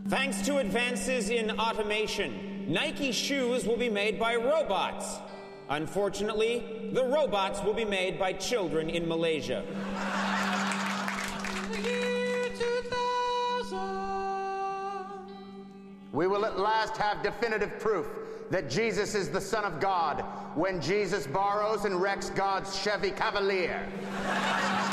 Thanks to advances in automation, Nike shoes will be made by robots. Unfortunately, the robots will be made by children in Malaysia. The year 2000. We will at last have definitive proof that Jesus is the Son of God when Jesus borrows and wrecks God's Chevy Cavalier.